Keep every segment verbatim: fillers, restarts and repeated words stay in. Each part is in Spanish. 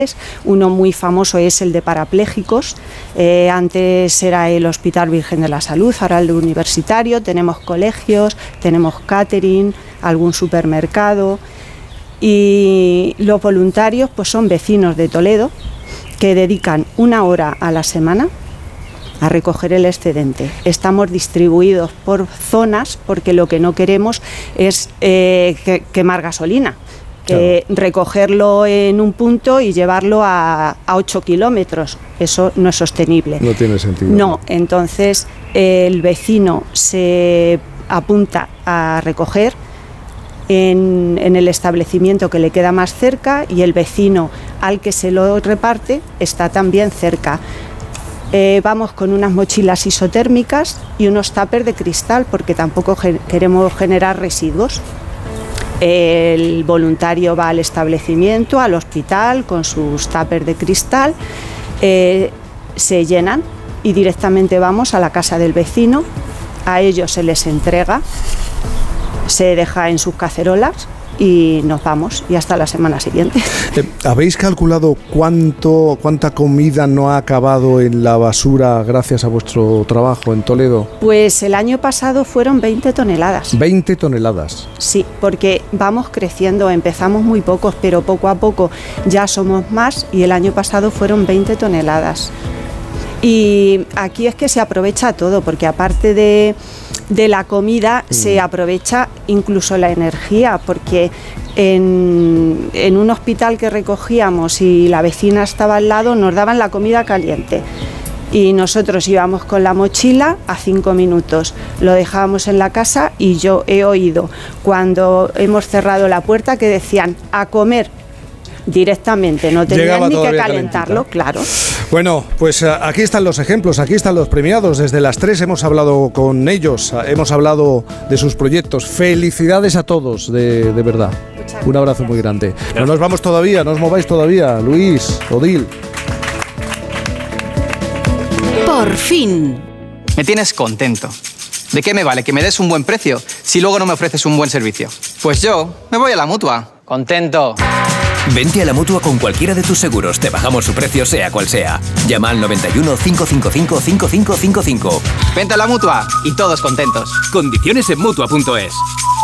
Uno muy famoso es el de parapléjicos. Eh, antes era el Hospital Virgen de la Salud, ahora el universitario. Tenemos colegios, tenemos catering, algún supermercado. Y los voluntarios pues son vecinos de Toledo que dedican una hora a la semana a recoger el excedente. Estamos distribuidos por zonas porque lo que no queremos es eh, que, quemar gasolina. Que claro. Recogerlo en un punto y llevarlo a, a ocho kilómetros, eso no es sostenible. No tiene sentido. No, entonces eh, el vecino se apunta a recoger en, en el establecimiento que le queda más cerca y el vecino al que se lo reparte está también cerca. Eh, vamos con unas mochilas isotérmicas y unos tuppers de cristal porque tampoco ge- queremos generar residuos. El voluntario va al establecimiento, al hospital, con sus tuppers de cristal, eh, se llenan y directamente vamos a la casa del vecino, a ellos se les entrega, se deja en sus cacerolas y nos vamos, y hasta la semana siguiente. Eh, ¿Habéis calculado cuánto, cuánta comida no ha acabado en la basura gracias a vuestro trabajo en Toledo? Pues el año pasado fueron veinte toneladas. veinte toneladas. Sí, porque vamos creciendo, empezamos muy pocos, pero poco a poco ya somos más y el año pasado fueron veinte toneladas. Y aquí es que se aprovecha todo, porque aparte de, de la comida, mm. se aprovecha incluso la energía, porque en, en un hospital que recogíamos y la vecina estaba al lado, nos daban la comida caliente. Y nosotros íbamos con la mochila a cinco minutos, lo dejábamos en la casa y yo he oído cuando hemos cerrado la puerta que decían a comer directamente, no tenían ni que calentarlo, calentita. Claro. Bueno, pues aquí están los ejemplos, aquí están los premiados. Desde las tres hemos hablado con ellos, hemos hablado de sus proyectos. Felicidades a todos, de, de verdad. Muchas Un abrazo gracias. Muy grande. No nos vamos todavía, no os mováis todavía. Luis, Odil. Por fin. Me tienes contento. ¿De qué me vale que me des un buen precio si luego no me ofreces un buen servicio? Pues yo me voy a la Mutua. Contento. Vente a la Mutua con cualquiera de tus seguros. Te bajamos su precio sea cual sea. Llama al noventa y uno, cinco cinco cinco, cinco cinco cinco cinco. Vente a la Mutua y todos contentos. Condiciones en Mutua punto es.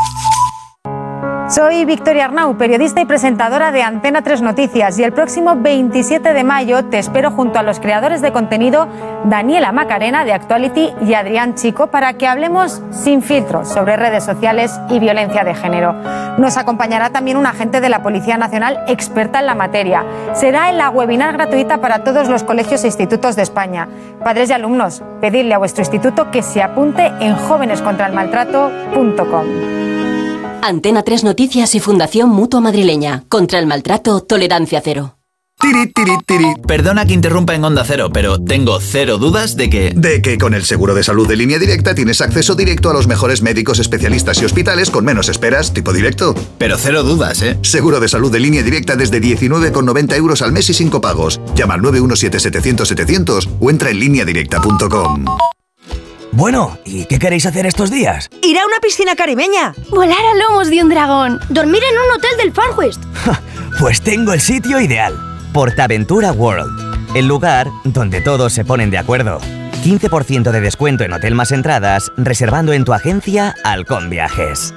Soy Victoria Arnau, periodista y presentadora de Antena tres Noticias, y el próximo veintisiete de mayo te espero junto a los creadores de contenido Daniela Macarena de Actuality y Adrián Chico para que hablemos sin filtros sobre redes sociales y violencia de género. Nos acompañará también un agente de la Policía Nacional experta en la materia. Será en la webinar gratuita para todos los colegios e institutos de España. Padres y alumnos, pedidle a vuestro instituto que se apunte en jóvenes contra el maltrato punto com. Antena tres Noticias y Fundación Mutua Madrileña. Contra el maltrato, tolerancia cero. Tiri, tiri, tiri. Perdona que interrumpa en Onda Cero, pero tengo cero dudas de que... De que con el seguro de salud de Línea Directa tienes acceso directo a los mejores médicos, especialistas y hospitales con menos esperas, tipo directo. Pero cero dudas, ¿eh? Seguro de salud de Línea Directa desde diecinueve con noventa euros al mes y sin copagos. Llama al nueve uno siete, setecientos, setecientos o entra en línea directa punto com. Bueno, ¿y qué queréis hacer estos días? Ir a una piscina caribeña. Volar a lomos de un dragón. Dormir en un hotel del Far West. Pues tengo el sitio ideal. PortAventura World. El lugar donde todos se ponen de acuerdo. quince por ciento de descuento en hotel más entradas, reservando en tu agencia Halcón Viajes.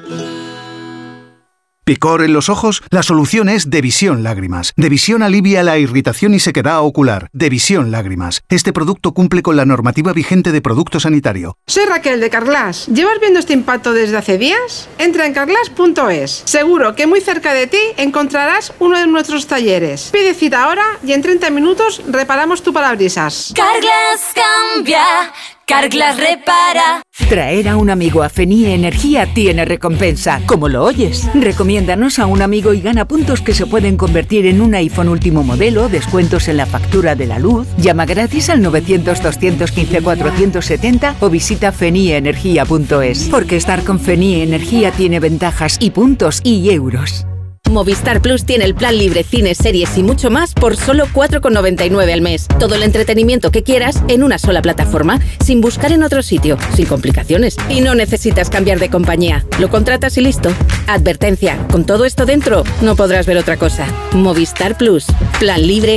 ¿Picor en los ojos? La solución es Devisión Lágrimas. Devisión alivia la irritación y sequedad ocular. Devisión Lágrimas. Este producto cumple con la normativa vigente de producto sanitario. Soy Raquel de Carglass. ¿Llevas viendo este impacto desde hace días? Entra en carglass punto es. Seguro que muy cerca de ti encontrarás uno de nuestros talleres. Pide cita ahora y en treinta minutos reparamos tu parabrisas. Carglass cambia. Carglass repara. Traer a un amigo a Fenie Energía tiene recompensa, como lo oyes. Recomiéndanos a un amigo y gana puntos que se pueden convertir en un iPhone último modelo, descuentos en la factura de la luz. Llama gratis al novecientos, doscientos quince, cuatrocientos setenta o visita fenie energía punto es. Porque estar con Fenie Energía tiene ventajas y puntos y euros. Movistar Plus tiene el plan libre, cines, series y mucho más por solo cuatro con noventa y nueve al mes. Todo el entretenimiento que quieras en una sola plataforma, sin buscar en otro sitio, sin complicaciones. Y no necesitas cambiar de compañía. Lo contratas y listo. Advertencia, con todo esto dentro, no podrás ver otra cosa. Movistar Plus. Plan libre